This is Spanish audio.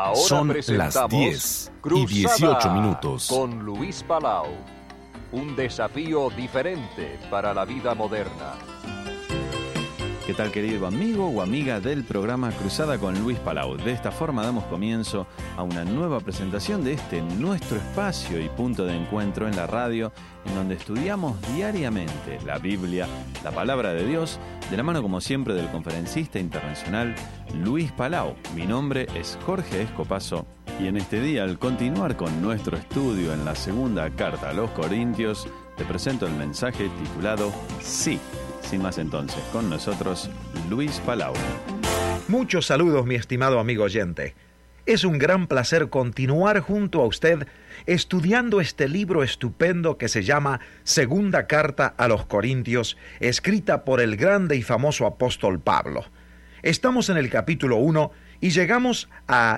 Son las 10 y 18 minutos. Con Luis Palau. Un desafío diferente para la vida moderna. ¿Qué tal, querido amigo o amiga del programa Cruzada con Luis Palau? De esta forma damos comienzo a una nueva presentación de nuestro espacio y punto de encuentro en la radio, en donde estudiamos diariamente la Biblia, la palabra de Dios, de la mano como siempre del conferencista internacional Luis Palau. Mi nombre es Jorge Escopazo y en este día, al continuar con nuestro estudio en la segunda carta a los Corintios, te presento el mensaje titulado Sí. Sin más entonces, con nosotros, Luis Palau. Muchos saludos, mi estimado amigo oyente. Es un gran placer continuar junto a usted estudiando este libro estupendo que se llama Segunda Carta a los Corintios, escrita por el grande y famoso apóstol Pablo. Estamos en el capítulo 1 y llegamos a